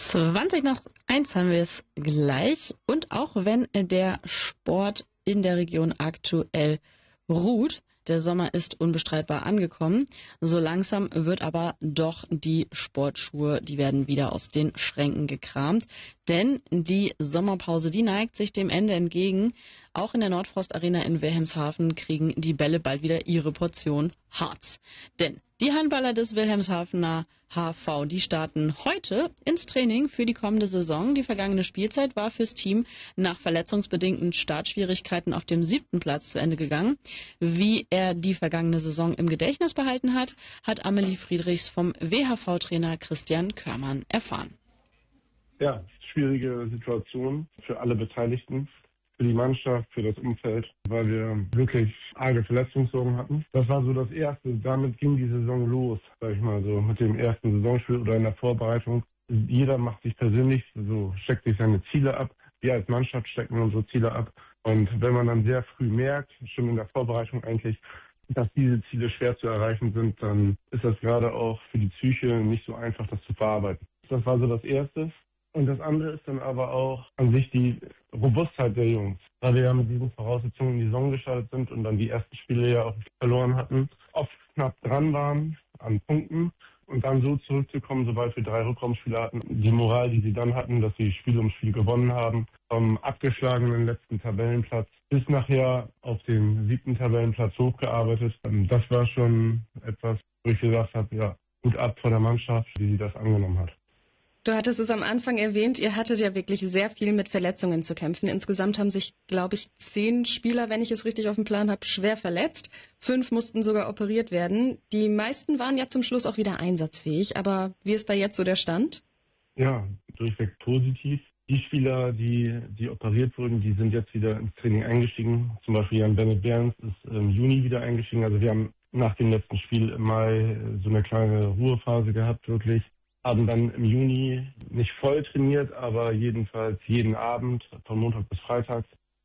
20:01 haben wir es gleich. Und auch wenn der Sport in der Region aktuell ruht, der Sommer ist unbestreitbar angekommen. So langsam wird aber doch die Sportschuhe, die werden wieder aus den Schränken gekramt. Denn die Sommerpause, die neigt sich dem Ende entgegen. Auch in der Nordfrost Arena in Wilhelmshaven kriegen die Bälle bald wieder ihre Portion Harz. Denn die Handballer des Wilhelmshavener HV, die starten heute ins Training für die kommende Saison. Die vergangene Spielzeit war fürs Team nach verletzungsbedingten Startschwierigkeiten auf dem 7. Platz zu Ende gegangen. Wie er die vergangene Saison im Gedächtnis behalten hat, hat Amelie Friedrichs vom WHV-Trainer Christian Körmann erfahren. Ja, schwierige Situation für alle Beteiligten, für die Mannschaft, für das Umfeld, weil wir wirklich arge Verletzungssorgen hatten. Das war so das Erste. Damit ging die Saison los, sag ich mal so, mit dem ersten Saisonspiel oder in der Vorbereitung. Jeder macht sich persönlich, so steckt sich seine Ziele ab. Wir als Mannschaft stecken unsere Ziele ab. Und wenn man dann sehr früh merkt, schon in der Vorbereitung eigentlich, dass diese Ziele schwer zu erreichen sind, dann ist das gerade auch für die Psyche nicht so einfach, das zu verarbeiten. Das war so das Erste. Und das andere ist dann aber auch an sich die Robustheit der Jungs. Weil wir ja mit diesen Voraussetzungen in die Saison gestartet sind und dann die ersten Spiele ja auch verloren hatten, oft knapp dran waren an Punkten und dann so zurückzukommen, sobald wir 3 Rückraumspiele hatten. Die Moral, die sie dann hatten, dass sie Spiel um Spiel gewonnen haben, vom abgeschlagenen letzten Tabellenplatz bis nachher auf den 7. Tabellenplatz hochgearbeitet. Das war schon etwas, wo ich gesagt habe, ja, Hut ab vor der Mannschaft, wie sie das angenommen hat. Du hattest es am Anfang erwähnt, ihr hattet ja wirklich sehr viel mit Verletzungen zu kämpfen. Insgesamt haben sich, glaube ich, 10 Spieler, wenn ich es richtig auf dem Plan habe, schwer verletzt. 5 mussten sogar operiert werden. Die meisten waren ja zum Schluss auch wieder einsatzfähig. Aber wie ist da jetzt so der Stand? Ja, durchweg positiv. Die Spieler, die operiert wurden, die sind jetzt wieder ins Training eingestiegen. Zum Beispiel Jan Bennett Behrens ist im Juni wieder eingestiegen. Also wir haben nach dem letzten Spiel im Mai so eine kleine Ruhephase gehabt, wirklich. Haben dann im Juni nicht voll trainiert, aber jedenfalls jeden Abend von Montag bis Freitag,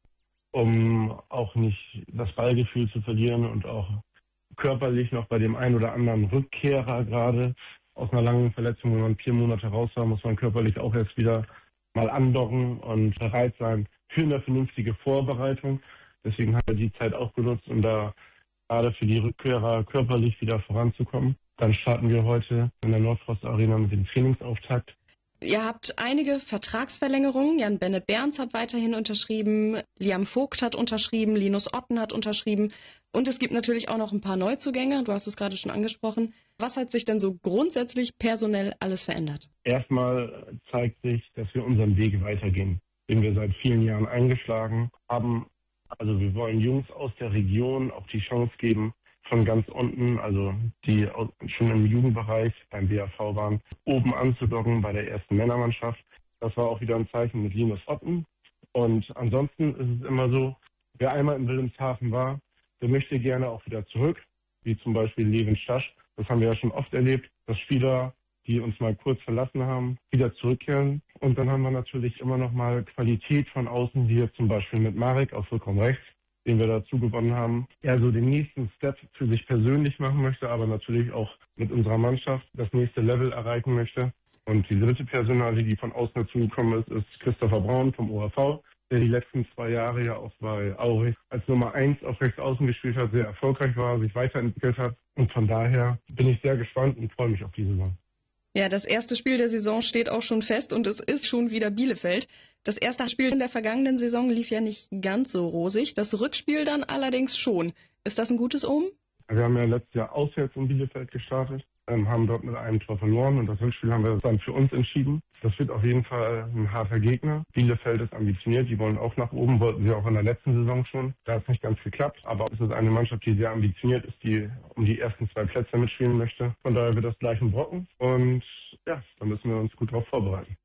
um auch nicht das Ballgefühl zu verlieren und auch körperlich noch bei dem einen oder anderen Rückkehrer gerade aus einer langen Verletzung, wenn man 4 Monate raus war, muss man körperlich auch erst wieder mal andocken und bereit sein für eine vernünftige Vorbereitung. Deswegen hat er die Zeit auch genutzt, um da gerade für die Rückkehrer körperlich wieder voranzukommen. Dann starten wir heute in der Nordfrost Arena mit dem Trainingsauftakt. Ihr habt einige Vertragsverlängerungen. Jan Bennett Behrens hat weiterhin unterschrieben, Liam Vogt hat unterschrieben, Linus Otten hat unterschrieben und es gibt natürlich auch noch ein paar Neuzugänge. Du hast es gerade schon angesprochen. Was hat sich denn so grundsätzlich personell alles verändert? Erstmal zeigt sich, dass wir unseren Weg weitergehen, den wir seit vielen Jahren eingeschlagen haben. Also wir wollen Jungs aus der Region auch die Chance geben, von ganz unten, also die schon im Jugendbereich beim BAV waren, oben anzudocken bei der ersten Männermannschaft. Das war auch wieder ein Zeichen mit Linus Otten. Und ansonsten ist es immer so, wer einmal in Wilhelmshaven war, der möchte gerne auch wieder zurück, wie zum Beispiel Levin Stasch. Das haben wir ja schon oft erlebt, dass Spieler, die uns mal kurz verlassen haben, wieder zurückkehren. Und dann haben wir natürlich immer noch mal Qualität von außen, wie jetzt zum Beispiel mit Marek auf Rückraum rechts, den wir dazu gewonnen haben, er so den nächsten Step für sich persönlich machen möchte, aber natürlich auch mit unserer Mannschaft das nächste Level erreichen möchte. Und die dritte Personalie, die von außen dazu gekommen ist, ist Christopher Braun vom OHV, der die letzten 2 Jahre ja auch bei Aurich als Nummer 1 auf rechts außen gespielt hat, sehr erfolgreich war, sich weiterentwickelt hat. Und von daher bin ich sehr gespannt und freue mich auf die Saison. Ja, das erste Spiel der Saison steht auch schon fest und es ist schon wieder Bielefeld. Das erste Spiel in der vergangenen Saison lief ja nicht ganz so rosig, das Rückspiel dann allerdings schon. Ist das ein gutes Omen? Wir haben ja letztes Jahr auswärts in Bielefeld gestartet, haben dort mit einem Tor verloren und das Rückspiel haben wir dann für uns entschieden. Das wird auf jeden Fall ein harter Gegner. Bielefeld ist ambitioniert, die wollen auch nach oben, wollten sie auch in der letzten Saison schon. Da hat es nicht ganz geklappt, aber es ist eine Mannschaft, die sehr ambitioniert ist, die um die ersten 2 Plätze mitspielen möchte. Von daher wird das gleich ein Brocken und ja, da müssen wir uns gut darauf vorbereiten.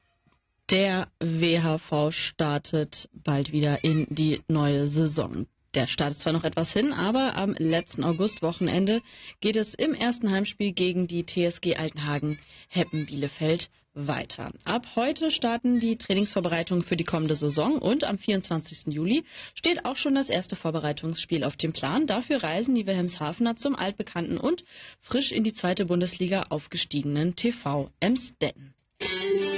Der WHV startet bald wieder in die neue Saison. Der Start ist zwar noch etwas hin, aber am letzten Augustwochenende geht es im ersten Heimspiel gegen die TSG Altenhagen-Heppen-Bielefeld weiter. Ab heute starten die Trainingsvorbereitungen für die kommende Saison und am 24. Juli steht auch schon das erste Vorbereitungsspiel auf dem Plan. Dafür reisen die Wilhelmshavener zum altbekannten und frisch in die zweite Bundesliga aufgestiegenen TV Emsdetten.